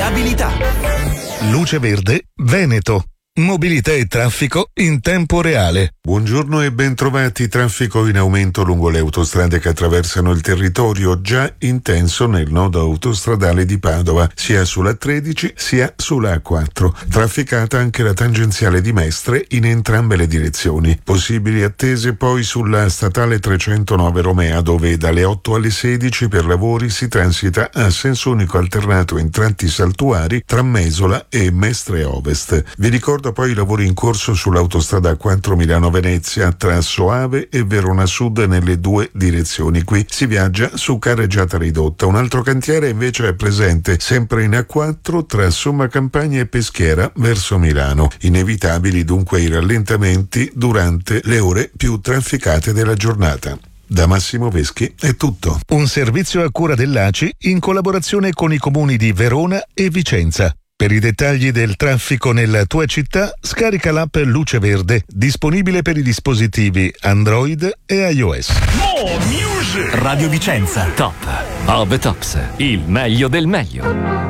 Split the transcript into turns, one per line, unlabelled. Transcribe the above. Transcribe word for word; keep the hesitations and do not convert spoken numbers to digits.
viabilità.
Luce Verde Veneto. Mobilità e traffico in tempo reale.
Buongiorno e bentrovati. Traffico in aumento lungo le autostrade che attraversano il territorio, già intenso nel nodo autostradale di Padova, sia sulla tredici sia sulla A quattro. Trafficata anche la tangenziale di Mestre in entrambe le direzioni. Possibili attese poi sulla statale trecentonove Romea, dove dalle otto alle sedici per lavori si transita a senso unico alternato in tratti saltuari tra Mesola e Mestre Ovest. Vi ricordo poi i lavori in corso sull'autostrada A quattro Milano-Venezia tra Soave e Verona Sud nelle due direzioni. Qui si viaggia su carreggiata ridotta. Un altro cantiere invece è presente sempre in A quattro tra Somma Campagna e Peschiera verso Milano. Inevitabili dunque i rallentamenti durante le ore più trafficate della giornata. Da Massimo Veschi è tutto.
Un servizio a cura dell'A C I in collaborazione con i comuni di Verona e Vicenza. Per i dettagli del traffico nella tua città, scarica l'app Luce Verde, disponibile per i dispositivi Android e iOS.
Radio Vicenza, top of the tops, il meglio del meglio.